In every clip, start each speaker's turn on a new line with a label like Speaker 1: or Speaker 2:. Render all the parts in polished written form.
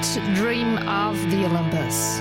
Speaker 1: Dream of the Olympus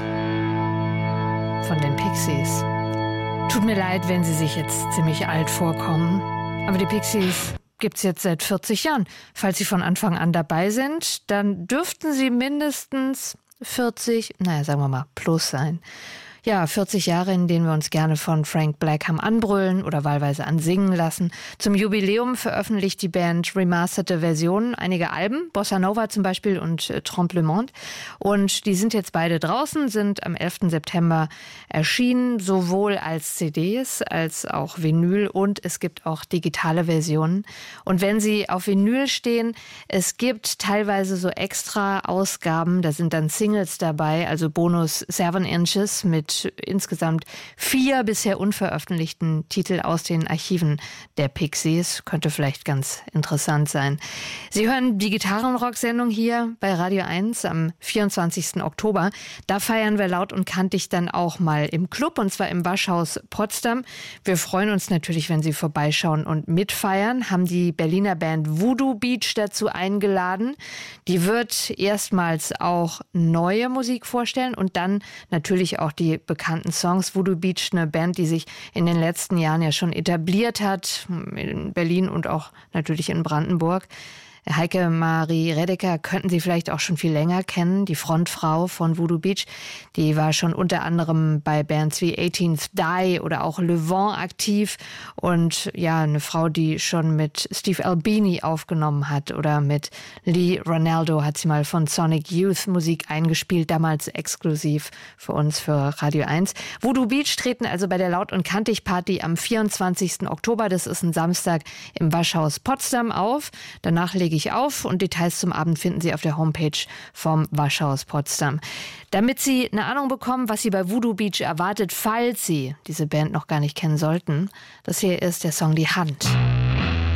Speaker 1: von den Pixies. Tut mir leid, wenn Sie sich jetzt ziemlich alt vorkommen, aber die Pixies gibt's jetzt seit 40 Jahren. Falls Sie von Anfang an dabei sind, dann dürften Sie mindestens 40, sagen wir mal, plus sein. Ja, 40 Jahre, in denen wir uns gerne von Frank Black haben anbrüllen oder wahlweise ansingen lassen. Zum Jubiläum veröffentlicht die Band remasterte Versionen einiger Alben, Bossa Nova zum Beispiel und Trompe le Monde. Und die sind jetzt beide draußen, sind am 11. September erschienen, sowohl als CDs als auch Vinyl, und es gibt auch digitale Versionen. Und wenn Sie auf Vinyl stehen, es gibt teilweise so extra Ausgaben, da sind dann Singles dabei, also Bonus 7 Inches mit insgesamt 4 bisher unveröffentlichten Titel aus den Archiven der Pixies. Könnte vielleicht ganz interessant sein. Sie hören die Gitarrenrock-Sendung hier bei Radio 1 am 24. Oktober. Da feiern wir laut und kantig dann auch mal im Club, und zwar im Waschhaus Potsdam. Wir freuen uns natürlich, wenn Sie vorbeischauen und mitfeiern. Haben die Berliner Band Voodoo Beach dazu eingeladen. Die wird erstmals auch neue Musik vorstellen und dann natürlich auch die bekannten Songs. Voodoo Beach, eine Band, die sich in den letzten Jahren ja schon etabliert hat, in Berlin und auch natürlich in Brandenburg. Heike Marie Redeker könnten Sie vielleicht auch schon viel länger kennen, die Frontfrau von Voodoo Beach. Die war schon unter anderem bei Bands wie 18th Die oder auch Le Vent aktiv, und ja, eine Frau, die schon mit Steve Albini aufgenommen hat, oder mit Lee Ranaldo hat sie mal von Sonic Youth Musik eingespielt, damals exklusiv für uns, für Radio 1. Voodoo Beach treten also bei der Laut- und Kantig-Party am 24. Oktober, das ist ein Samstag, im Waschhaus Potsdam auf. Danach lege ich auf, und Details zum Abend finden Sie auf der Homepage vom Waschhaus Potsdam. Damit Sie eine Ahnung bekommen, was Sie bei Voodoo Beach erwartet, falls Sie diese Band noch gar nicht kennen sollten, das hier ist der Song Die Hand.